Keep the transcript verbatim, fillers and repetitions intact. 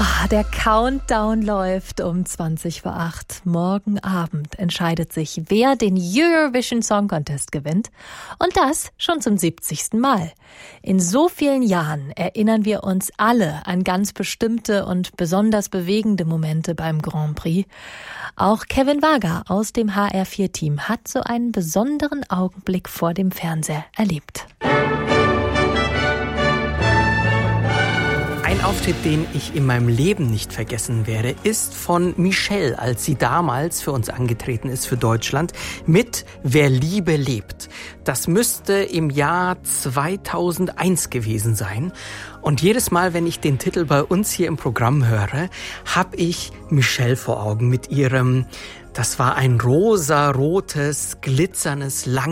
Ah, der Countdown läuft um zwanzig vor acht. Morgen Abend entscheidet sich, wer den Eurovision Song Contest gewinnt. Und das schon zum siebzigsten Mal. In so vielen Jahren erinnern wir uns alle an ganz bestimmte und besonders bewegende Momente beim Grand Prix. Auch Kevin Wager aus dem H R vier Team hat so einen besonderen Augenblick vor dem Fernseher erlebt. Ein Auftritt, den ich in meinem Leben nicht vergessen werde, ist von Michelle, als sie damals für uns angetreten ist, für Deutschland, mit Wer Liebe lebt. Das müsste im Jahr zweitausendeins gewesen sein. Und jedes Mal, wenn ich den Titel bei uns hier im Programm höre, habe ich Michelle vor Augen mit ihrem, das war ein rosa-rotes, glitzerndes, langes